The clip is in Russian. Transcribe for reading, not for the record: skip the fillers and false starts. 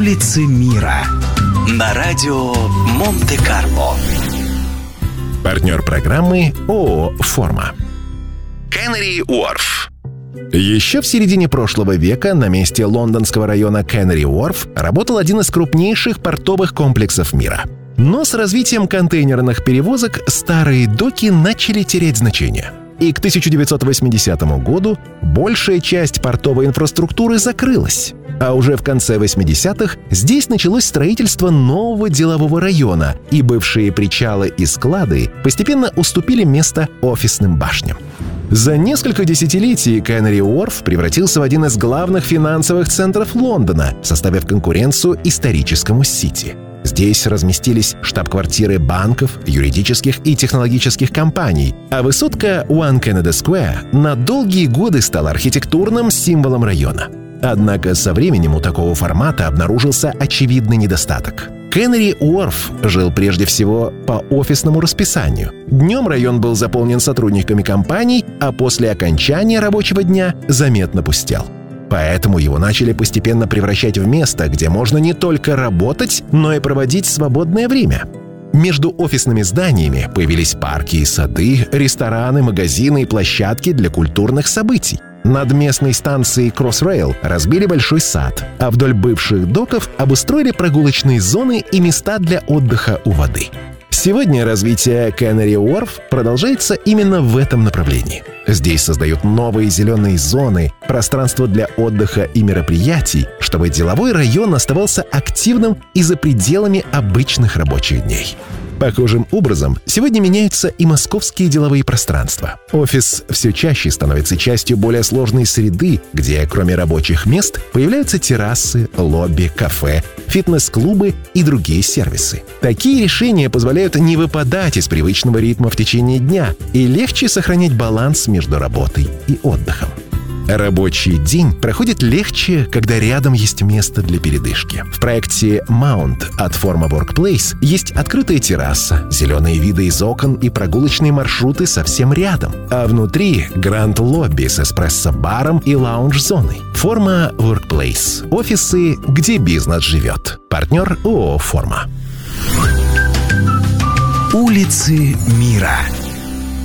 Улицы мира на радио Монте-Карло. Партнер программы ООО «Форма». Canary Wharf. Еще в середине прошлого века на месте лондонского района Canary Wharf работал один из крупнейших портовых комплексов мира. Но с развитием контейнерных перевозок старые доки начали терять значение. И к 1980 году большая часть портовой инфраструктуры закрылась. А уже в конце 80-х здесь началось строительство нового делового района, и бывшие причалы и склады постепенно уступили место офисным башням. За несколько десятилетий Canary Wharf превратился в один из главных финансовых центров Лондона, составив конкуренцию историческому Сити. Здесь разместились штаб-квартиры банков, юридических и технологических компаний, а высотка One Canada Square на долгие годы стала архитектурным символом района. Однако со временем у такого формата обнаружился очевидный недостаток. Canary Wharf жил прежде всего по офисному расписанию. Днем район был заполнен сотрудниками компаний, а после окончания рабочего дня заметно пустел. Поэтому его начали постепенно превращать в место, где можно не только работать, но и проводить свободное время. Между офисными зданиями появились парки и сады, рестораны, магазины и площадки для культурных событий. Над местной станцией Crossrail разбили большой сад, а вдоль бывших доков обустроили прогулочные зоны и места для отдыха у воды. Сегодня развитие Canary Wharf продолжается именно в этом направлении. Здесь создают новые зеленые зоны, пространство для отдыха и мероприятий, чтобы деловой район оставался активным и за пределами обычных рабочих дней. Похожим образом сегодня меняются и московские деловые пространства. Офис все чаще становится частью более сложной среды, где, кроме рабочих мест, появляются террасы, лобби, кафе, фитнес-клубы и другие сервисы. Такие решения позволяют не выпадать из привычного ритма в течение дня и легче сохранять баланс между работой и отдыхом. Рабочий день проходит легче, когда рядом есть место для передышки. В проекте Mount от Forma Workplace есть открытая терраса, зеленые виды из окон и прогулочные маршруты совсем рядом. А внутри гранд-лобби с эспрессо-баром и лаунж-зоной. Forma Workplace. Офисы, где бизнес живет. Партнер ООО «Форма». Улицы мира.